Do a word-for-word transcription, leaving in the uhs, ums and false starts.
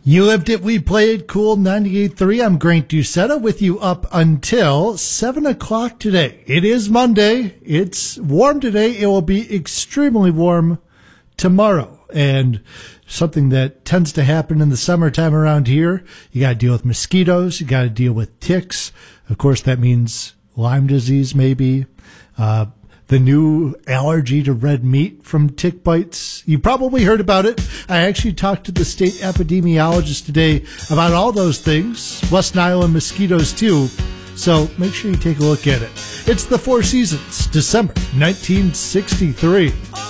You lived it, we played. Cool ninety-eight point three. I'm Grant Doucetta with you up until seven o'clock today. It is Monday. It's warm today. It will be extremely warm tomorrow. And something that tends to happen in the summertime around here, you got to deal with mosquitoes. You got to deal with ticks. Of course, that means Lyme disease maybe. Uh, the new allergy to red meat from tick bites. You probably heard about it. I actually talked to the state epidemiologist today about all those things, West Nile and mosquitoes too. So make sure you take a look at it. It's the Four Seasons, December nineteen sixty-three.